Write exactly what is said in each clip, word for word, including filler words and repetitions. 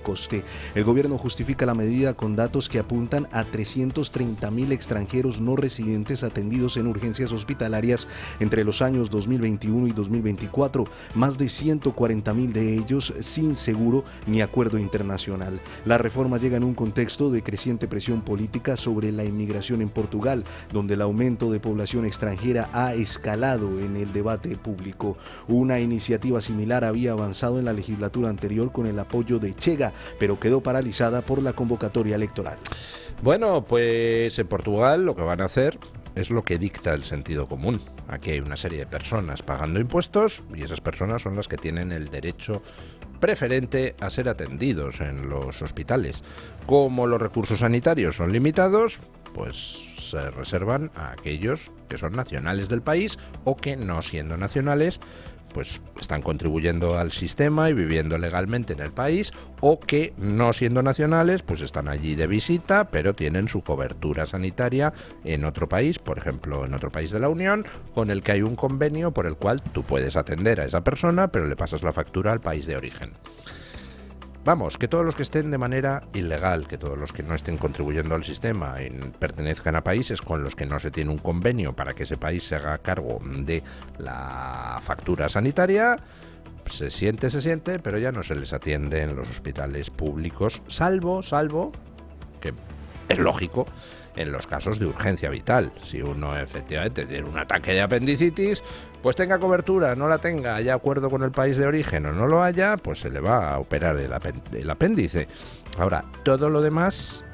coste. El gobierno justifica la medida con datos que apuntan a trescientos treinta mil extranjeros no residentes atendidos en urgencias hospitalarias entre los años dos mil veintiuno y dos mil veinticuatro, más de ciento cuarenta mil de ellos sin seguro ni acuerdo internacional. La reforma llega en un contexto de creciente presión política sobre la inmigración en Portugal, donde el aumento de población extranjera ha escalado en el debate público. Una iniciativa similar había avanzado en la legislatura anterior con el apoyo de Chega, pero quedó paralizada por la convocatoria electoral. Bueno, pues en Portugal lo que van a hacer es lo que dicta el sentido común. Aquí hay una serie de personas pagando impuestos y esas personas son las que tienen el derecho preferente a ser atendidos en los hospitales. Como los recursos sanitarios son limitados, pues se reservan a aquellos que son nacionales del país o que, no siendo nacionales, pues están contribuyendo al sistema y viviendo legalmente en el país, o que, no siendo nacionales, pues están allí de visita, pero tienen su cobertura sanitaria en otro país, por ejemplo, en otro país de la Unión, con el que hay un convenio por el cual tú puedes atender a esa persona, pero le pasas la factura al país de origen. Vamos, que todos los que estén de manera ilegal, que todos los que no estén contribuyendo al sistema y pertenezcan a países con los que no se tiene un convenio para que ese país se haga cargo de la factura sanitaria, se siente, se siente, pero ya no se les atiende en los hospitales públicos, salvo, salvo, que es lógico, en los casos de urgencia vital. Si uno efectivamente tiene un ataque de apendicitis, pues tenga cobertura, no la tenga, haya acuerdo con el país de origen o no lo haya, pues se le va a operar el, el apéndice. Ahora, todo lo demás,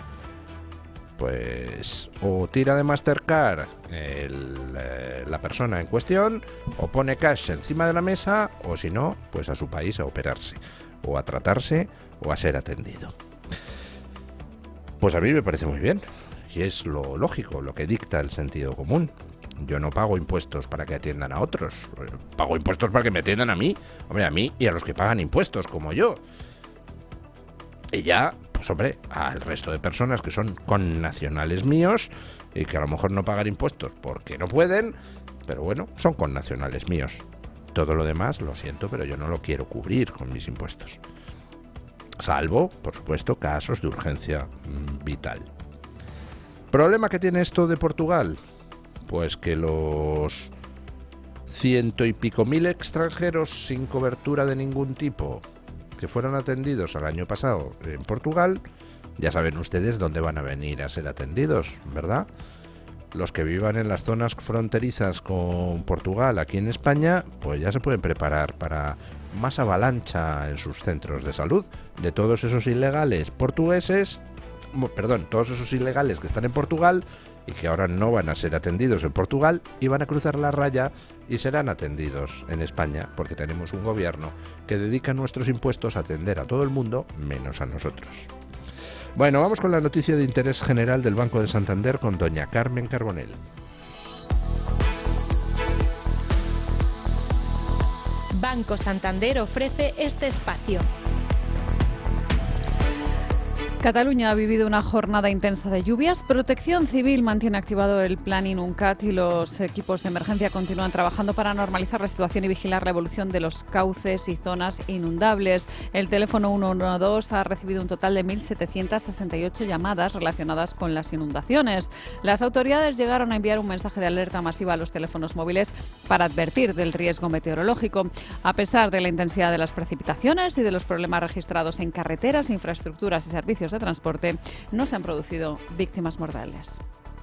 pues o tira de Mastercard el, eh, la persona en cuestión, o pone cash encima de la mesa, o si no, pues a su país a operarse, o a tratarse, o a ser atendido. Pues a mí me parece muy bien. Y es lo lógico, lo que dicta el sentido común. Yo no pago impuestos para que atiendan a otros. Pago impuestos para que me atiendan a mí. Hombre, a mí y a los que pagan impuestos, como yo. Y ya, pues hombre, al resto de personas que son connacionales míos y que a lo mejor no pagan impuestos porque no pueden, pero bueno, son connacionales míos. Todo lo demás, lo siento, pero yo no lo quiero cubrir con mis impuestos. Salvo, por supuesto, casos de urgencia mmm, vital. ¿Problema que tiene esto de Portugal? Pues que los ciento y pico mil extranjeros sin cobertura de ningún tipo que fueron atendidos el año pasado en Portugal, ya saben ustedes dónde van a venir a ser atendidos, ¿verdad? Los que vivan en las zonas fronterizas con Portugal aquí en España, pues ya se pueden preparar para más avalancha en sus centros de salud de todos esos ilegales portugueses. Perdón, todos esos ilegales que están en Portugal y que ahora no van a ser atendidos en Portugal y van a cruzar la raya y serán atendidos en España, porque tenemos un gobierno que dedica nuestros impuestos a atender a todo el mundo menos a nosotros. Bueno, vamos con la noticia de interés general del Banco de Santander con doña Carmen Carbonell. Banco Santander ofrece este espacio. Cataluña ha vivido una jornada intensa de lluvias. Protección Civil mantiene activado el plan Inuncat y los equipos de emergencia continúan trabajando para normalizar la situación y vigilar la evolución de los cauces y zonas inundables. El teléfono ciento doce ha recibido un total de mil setecientas sesenta y ocho llamadas relacionadas con las inundaciones. Las autoridades llegaron a enviar un mensaje de alerta masiva a los teléfonos móviles para advertir del riesgo meteorológico. A pesar de la intensidad de las precipitaciones y de los problemas registrados en carreteras, infraestructuras y servicios de transporte, no se han producido víctimas mortales.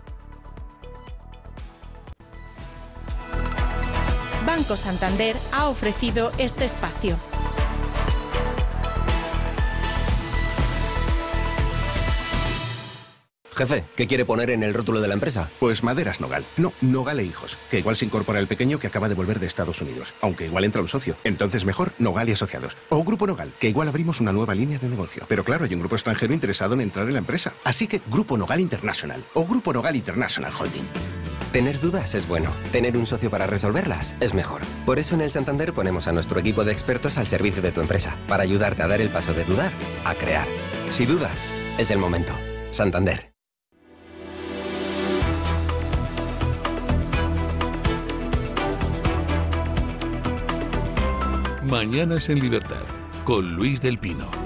Banco Santander ha ofrecido este espacio. Jefe, ¿qué quiere poner en el rótulo de la empresa? Pues Maderas Nogal. No, Nogal e Hijos. Que igual se incorpora el pequeño que acaba de volver de Estados Unidos. Aunque igual entra un socio. Entonces mejor Nogal y Asociados. O Grupo Nogal, que igual abrimos una nueva línea de negocio. Pero claro, hay un grupo extranjero interesado en entrar en la empresa. Así que Grupo Nogal International. O Grupo Nogal International Holding. Tener dudas es bueno. Tener un socio para resolverlas es mejor. Por eso en el Santander ponemos a nuestro equipo de expertos al servicio de tu empresa. Para ayudarte a dar el paso de dudar a crear. Si dudas, es el momento. Santander. Mañanas en Libertad, con Luis del Pino.